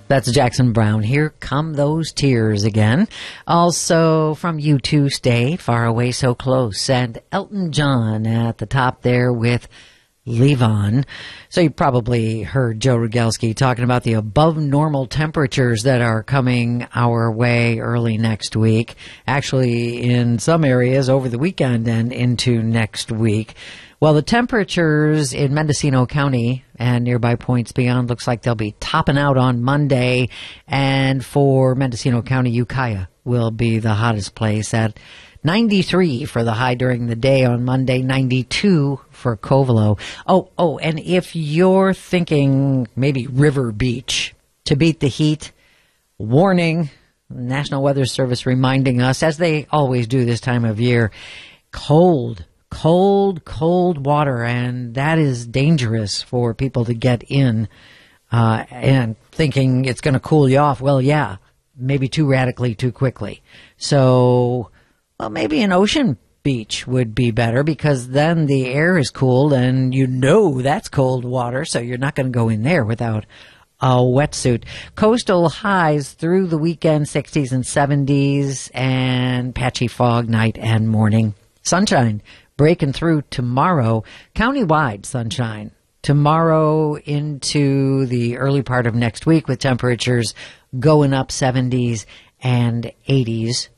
That's Jackson Browne. Here come those tears again. Also from U2, Stay Far Away So Close, and Elton John at the top there with Leave On. So you probably heard Joe Rogelski talking about the above normal temperatures that are coming our way early next week. Actually, in some areas over the weekend and into next week. Well, the temperatures in Mendocino County and nearby points beyond looks like they'll be topping out on Monday. And for Mendocino County, Ukiah will be the hottest place at 93 for the high during the day on Monday, 92 for Covelo. Oh, and if you're thinking maybe River Beach to beat the heat, warning, National Weather Service reminding us, as they always do this time of year, cold water, and that is dangerous for people to get in and thinking it's going to cool you off. Well, yeah, maybe too radically, too quickly. So, well, maybe an ocean beach would be better because then the air is cooled and you know that's cold water, so you're not going to go in there without a wetsuit. Coastal highs through the weekend, 60s and 70s, and patchy fog night and morning. Sunshine breaking through tomorrow, countywide sunshine tomorrow into the early part of next week with temperatures going up 70s and 80s